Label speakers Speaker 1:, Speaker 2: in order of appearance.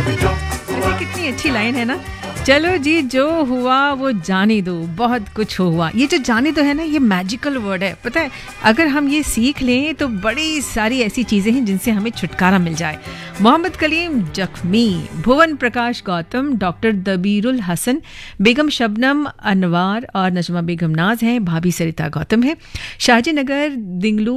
Speaker 1: वैसे कितनी अच्छी लाइन है ना। चलो जी, जो हुआ वो जाने दो, बहुत कुछ हुआ। ये जो जाने दो है ना, ये मैजिकल वर्ड है। पता है, अगर हम ये सीख लें तो बड़ी सारी ऐसी चीज़ें हैं जिनसे हमें छुटकारा मिल जाए। मोहम्मद कलीम जख्मी, भुवन प्रकाश गौतम, डॉक्टर दबीरुल हसन, बेगम शबनम अनवार और नजमा बेगम नाज हैं, भाभी सरिता गौतम है, शाहजी नगर दिंगलू